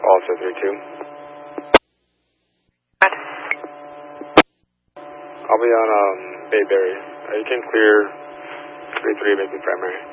also 32. I'll be on Bayberry. You can clear 33 making primary.